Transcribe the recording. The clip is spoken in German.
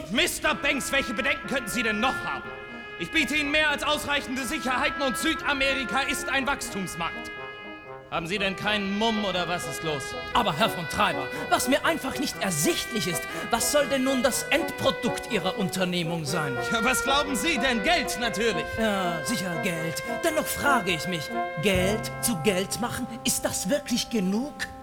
Mr. Banks, welche Bedenken könnten Sie denn noch haben? Ich biete Ihnen mehr als ausreichende Sicherheiten und Südamerika ist ein Wachstumsmarkt. Haben Sie denn keinen Mumm oder was ist los? Aber Herr von Treiber, was mir einfach nicht ersichtlich ist, was soll denn nun das Endprodukt Ihrer Unternehmung sein? Ja, was glauben Sie denn? Geld natürlich. Ja, sicher Geld. Dennoch frage ich mich, Geld zu Geld machen, ist das wirklich genug?